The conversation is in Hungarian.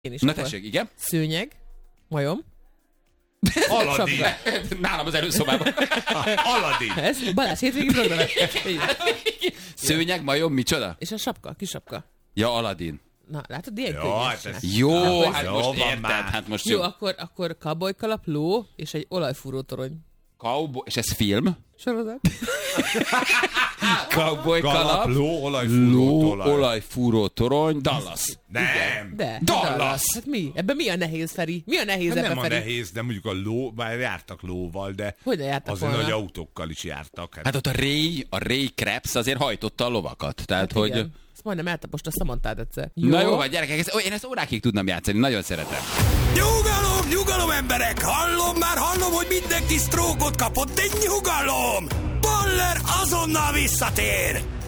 Én is. Na tessék, igen? Szőnyeg, majom. Aladin. Nálam az előszobában. Aladin. Ez Balázs hétvégi program. Szőnyeg, majom, micsoda? És a sapka, kis sapka. Ja, Aladin. Na, látod, ilyen Jó, könnyes hát csinál. ez- Jó, Ja, hát jó most van érted, már. hát most Jó, jó. akkor cowboykalap, ló és egy olajfúró torony. Cowboy, és ez film? Sorozat. Cowboy kalap, Galapló, olajfúró, ló, olajfúró torony, Dallas. Nem. De. Dallas. Hát mi? Ebben mi a nehéz, Feri? Mi a nehéz Hát ebben, nem a Feri? nehéz, de mondjuk a ló, bár jártak lóval, de Hogyan jártak azért volna? nagy autókkal is jártak. Hát ott a Ray Krebs azért hajtotta a lovakat. Tehát, hogy... Igen. Ezt majdnem eltapost a Samantát egyszer. Na jó, vagy gyerekek, én ezt órákig tudnám játszani, nagyon szeretem. Nyugalom, nyugalom, emberek! Hallom, hogy mindenki sztrókot kapott, de nyugalom! Baller azonnal visszatér!